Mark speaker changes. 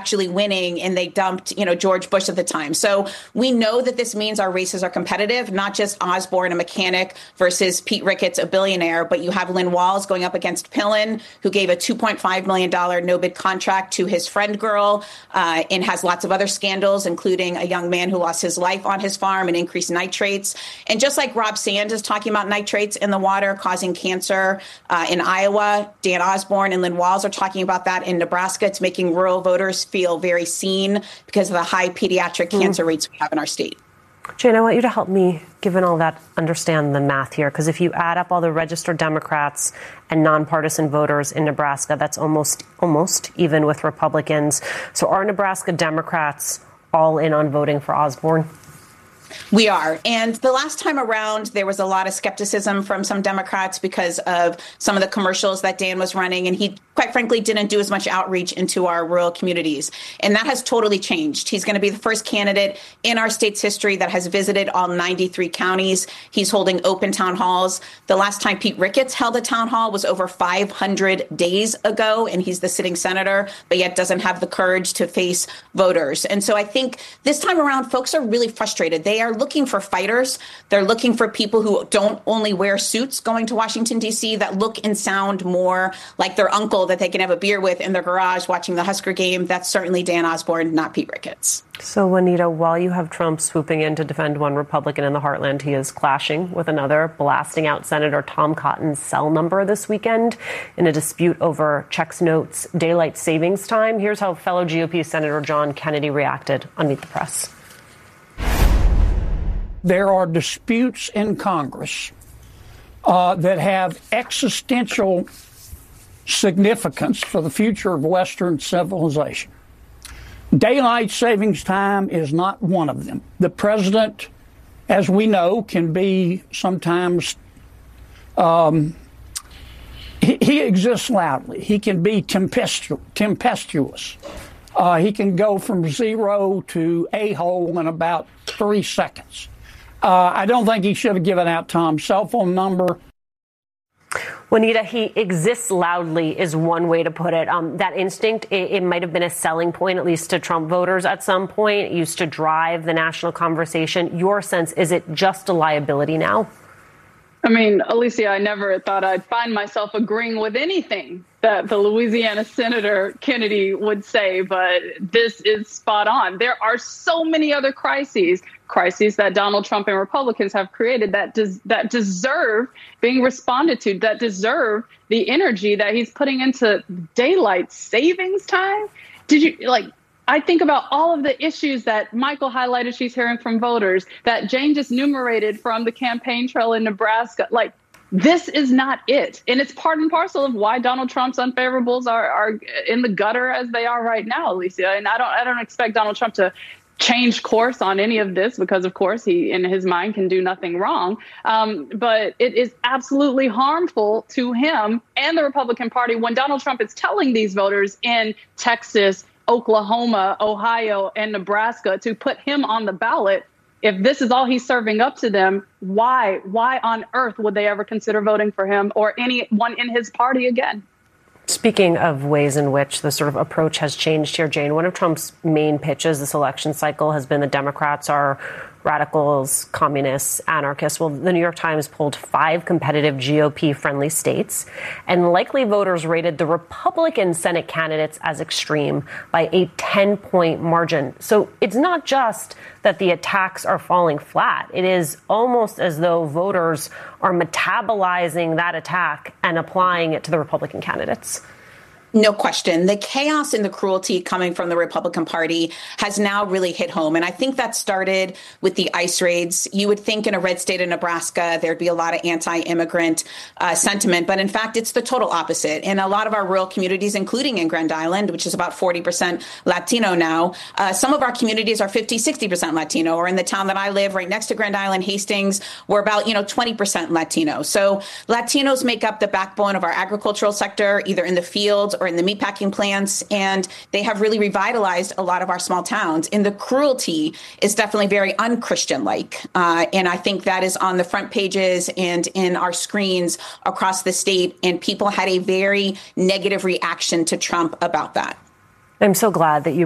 Speaker 1: actually winning, and they dumped, George Bush at the time. So we know that this means our races are competitive, not just Osborne, a mechanic, versus Pete Ricketts, a billionaire, but you have Lynn Walls going up against Pillen, who gave a $2.5 million no-bid contract to his friend girl, and has lots of other scandals, including a young man who lost his life on his farm and increased nitrates. And just like Rob Sand is talking about nitrates in the water causing cancer in Iowa, Dan Osborne and Lynn Walls are talking about that in Nebraska. It's making rural voters feel very seen because of the high pediatric cancer rates we have in our state.
Speaker 2: Jane, I want you to help me, given all that, understand the math here, because if you add up all the registered Democrats and nonpartisan voters in Nebraska, that's almost even with Republicans. So are Nebraska Democrats all in on voting for Osborne?
Speaker 1: We are. And the last time around, there was a lot of skepticism from some Democrats because of some of the commercials that Dan was running. And he, quite frankly, didn't do as much outreach into our rural communities. And that has totally changed. He's going to be the first candidate in our state's history that has visited all 93 counties. He's holding open town halls. The last time Pete Ricketts held a town hall was over 500 days ago. And he's the sitting senator, but yet doesn't have the courage to face voters. And so I think this time around, folks are really frustrated. They are looking for fighters. They're looking for people who don't only wear suits going to Washington, D.C., that look and sound more like their uncle that they can have a beer with in their garage watching the Husker game. That's certainly Dan Osborne, not Pete Ricketts.
Speaker 2: So, Juanita, while you have Trump swooping in to defend one Republican in the heartland, he is clashing with another, blasting out Senator Tom Cotton's cell number this weekend in a dispute over checks, notes, daylight savings time. Here's how fellow GOP Senator John Kennedy reacted on Meet the Press.
Speaker 3: There are disputes in Congress that have existential significance for the future of Western civilization. Daylight savings time is not one of them. The president, as we know, can be sometimes, he exists loudly. He can be tempestuous. He can go from zero to a-hole in about 3 seconds. I don't think he should have given out Tom's cell phone number.
Speaker 2: Juanita, he exists loudly is one way to put it. That instinct, it might have been a selling point, at least to Trump voters at some point. It used to drive the national conversation. Your sense, is it just a liability now?
Speaker 4: I mean, Alicia, I never thought I'd find myself agreeing with anything that the Louisiana Senator Kennedy would say, but this is spot on. There are so many other crises that Donald Trump and Republicans have created that deserve being responded to, that deserve the energy that he's putting into daylight savings time. I think about all of the issues that Michael highlighted she's hearing from voters, that Jane just enumerated from the campaign trail in Nebraska. This is not it. And it's part and parcel of why Donald Trump's unfavorables are in the gutter as they are right now, Alicia. And I don't expect Donald Trump to change course on any of this because, of course, he, in his mind, can do nothing wrong. But it is absolutely harmful to him and the Republican Party when Donald Trump is telling these voters in Texas, Oklahoma, Ohio, and Nebraska to put him on the ballot. If this is all he's serving up to them, why on earth would they ever consider voting for him or anyone in his party again?
Speaker 2: Speaking of ways in which the sort of approach has changed here, Jane, one of Trump's main pitches this election cycle has been the Democrats are radicals, communists, anarchists. Well, the New York Times polled 5 competitive GOP-friendly states, and likely voters rated the Republican Senate candidates as extreme by a 10-point margin. So it's not just that the attacks are falling flat. It is almost as though voters are metabolizing that attack and applying it to the Republican candidates.
Speaker 1: No question. The chaos and the cruelty coming from the Republican Party has now really hit home. And I think that started with the ICE raids. You would think in a red state of Nebraska, there'd be a lot of anti-immigrant sentiment. But in fact, it's the total opposite. In a lot of our rural communities, including in Grand Island, which is about 40% Latino now, some of our communities are 50, 60% Latino. Or in the town that I live right next to Grand Island, Hastings, we're about, 20% Latino. So Latinos make up the backbone of our agricultural sector, either in the fields or in the meatpacking plants, and they have really revitalized a lot of our small towns. And the cruelty is definitely very unchristian-like. And I think that is on the front pages and in our screens across the state. And people had a very negative reaction to Trump about that.
Speaker 2: I'm so glad that you